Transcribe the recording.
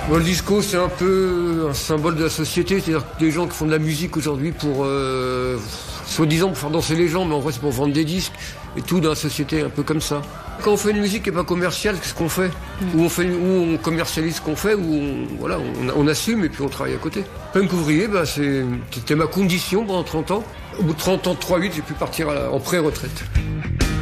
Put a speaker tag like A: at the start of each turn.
A: Bon, le disco, c'est un peu un symbole de la société, c'est-à-dire que des gens qui font de la musique aujourd'hui pour, soi-disant pour faire danser les gens, mais en vrai c'est pour vendre des disques, et tout dans la société est un peu comme ça. Quand on fait une musique qui n'est pas commerciale, qu'est-ce qu'on fait? Où on commercialise ce qu'on fait, on assume et puis on travaille à côté. Punk ouvrier, c'était ma condition pendant 30 ans. Au bout de 30 ans de 3-8, j'ai pu partir en pré-retraite.